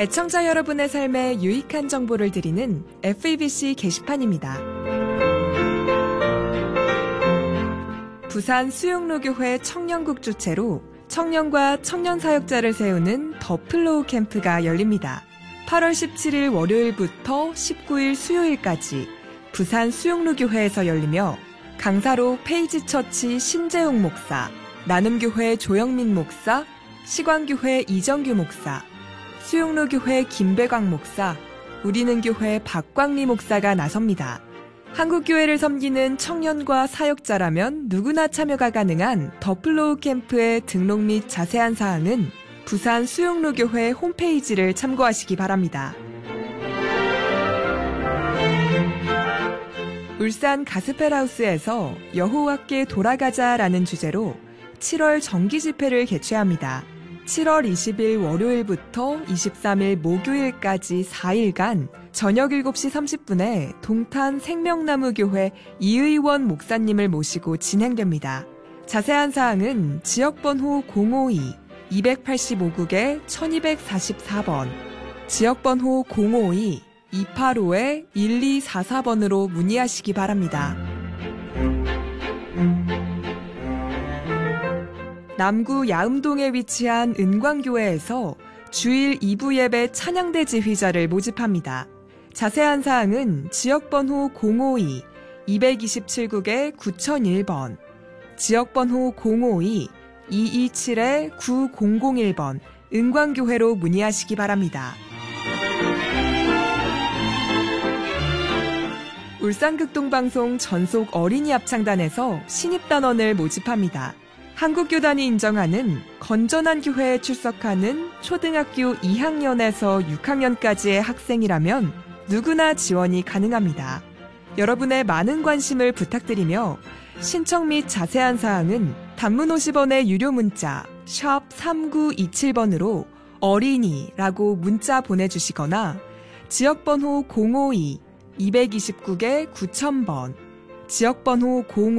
애청자 여러분의 삶에 유익한 정보를 드리는 FEBC 게시판입니다. 부산 수용로교회 청년국 주최로 청년과 청년 사역자를 세우는 더 플로우 캠프가 열립니다. 8월 17일 월요일부터 19일 수요일까지 부산 수용로교회에서 열리며 강사로 페이지처치 신재용 목사, 나눔교회 조영민 목사, 시광교회 이정규 목사, 수용로교회 김배광 목사, 우리는교회 박광리 목사가 나섭니다. 한국교회를 섬기는 청년과 사역자라면 누구나 참여가 가능한 더 플로우 캠프의 등록 및 자세한 사항은 부산 수용로교회 홈페이지를 참고하시기 바랍니다. 울산 가스펠하우스에서 여호와께 돌아가자라는 주제로 7월 정기 집회를 개최합니다. 7월 20일 월요일부터 23일 목요일까지 4일간 저녁 7시 30분에 동탄 생명나무교회 이의원 목사님을 모시고 진행됩니다. 자세한 사항은 지역번호 052-285국에 1244번, 지역번호 052-285-1244번으로 문의하시기 바랍니다. 남구 야음동에 위치한 은광교회에서 주일 2부 예배 찬양대 지휘자를 모집합니다. 자세한 사항은 지역번호 052-227국에 9001번, 지역번호 052-227-9001번 은광교회로 문의하시기 바랍니다. 울산극동방송 전속 어린이 합창단에서 신입단원을 모집합니다. 한국교단이 인정하는 건전한 교회에 출석하는 초등학교 2학년에서 6학년까지의 학생이라면 누구나 지원이 가능합니다. 여러분의 많은 관심을 부탁드리며 신청 및 자세한 사항은 단문 50원의 유료 문자 샵 3927번으로 어린이라고 문자 보내주시거나 지역번호 052-229에 9000번, 지역번호 05